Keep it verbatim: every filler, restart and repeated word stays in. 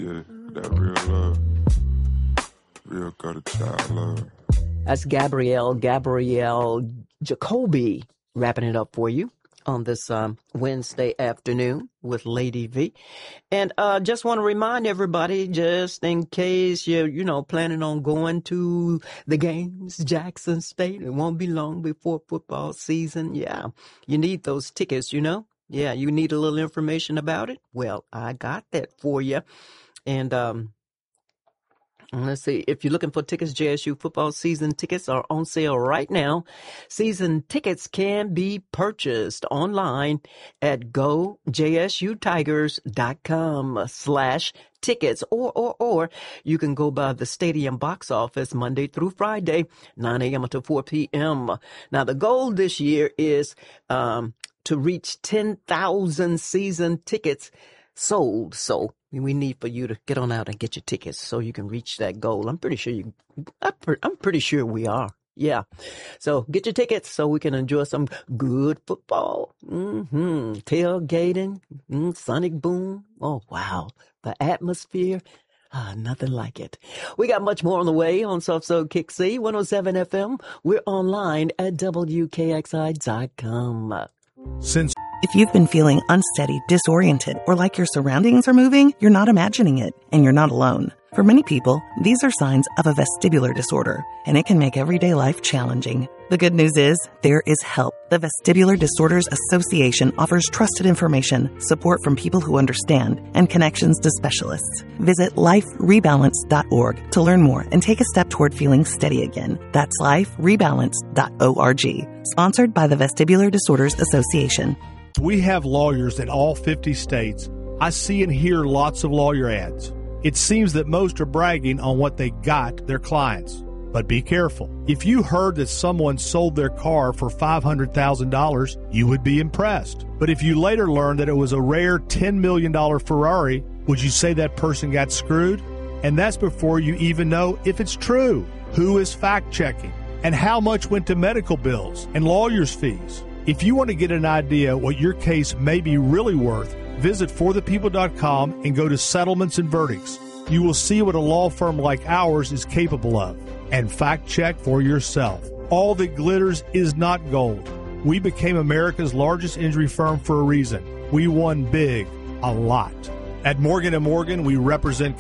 get it. That real love. Real gutter child love. That's Gabrielle, Gabrielle Jacoby wrapping it up for you on this um, Wednesday afternoon with Lady V. And uh, just want to remind everybody, just in case you're, you know, planning on going to the games, Jackson State, it won't be long before football season. Yeah, you need those tickets, you know. Yeah, you need a little information about it. Well, I got that for you. And um, let's see, if you're looking for tickets, J S U football season tickets are on sale right now. Season tickets can be purchased online at go j s u tigers dot com slash tickets, or, or, or you can go by the stadium box office Monday through Friday, nine a.m. until four p.m. Now, the goal this year is um, to reach ten thousand season tickets sold. So we need for you to get on out and get your tickets so you can reach that goal. I'm pretty sure you, I'm pretty sure we are. Yeah. So get your tickets so we can enjoy some good football. Mm-hmm. Tailgating, mm, Sonic Boom. Oh, wow. The atmosphere. Ah, nothing like it. We got much more on the way on Soft Soul Kick C, one oh seven F M. We're online at W K X I dot com. Since If you've been feeling unsteady, disoriented, or like your surroundings are moving, you're not imagining it, and you're not alone. For many people, these are signs of a vestibular disorder, and it can make everyday life challenging. The good news is, there is help. The Vestibular Disorders Association offers trusted information, support from people who understand, and connections to specialists. Visit life rebalance dot org to learn more and take a step toward feeling steady again. That's life rebalance dot org. Sponsored by the Vestibular Disorders Association. We have lawyers in all fifty states. I see and hear lots of lawyer ads. It seems that most are bragging on what they got their clients. But be careful. If you heard that someone sold their car for five hundred thousand dollars, you would be impressed. But if you later learned that it was a rare ten million dollars Ferrari, would you say that person got screwed? And that's before you even know if it's true. Who is fact-checking? And how much went to medical bills and lawyers' fees? If you want to get an idea what your case may be really worth, visit for the people dot com and go to Settlements and Verdicts. You will see what a law firm like ours is capable of. And fact-check for yourself. All that glitters is not gold. We became America's largest injury firm for a reason. We won big, a lot. At Morgan and Morgan, we represent